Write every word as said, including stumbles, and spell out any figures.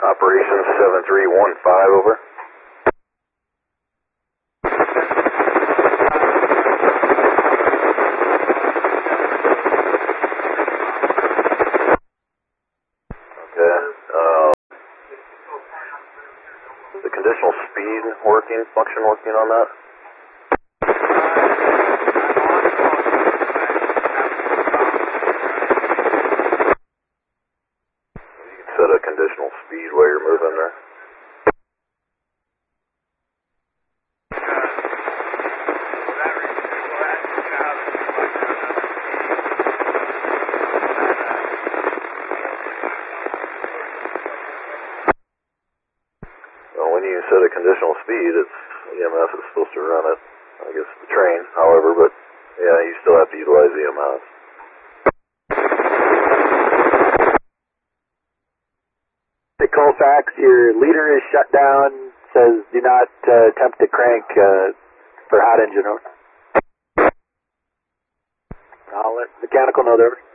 Operation seven three one five, over. Okay. Uh, the conditional speed working, function working on that? You can set a conditional speed while you're moving there. Well, when you set a conditional speed, it's E M S is supposed to run it, I guess, the train, however, but yeah, you still have to utilize E M S. The Colfax, your leader is shut down, says do not uh, attempt to crank uh, for hot engine. Over. I'll let mechanical know there.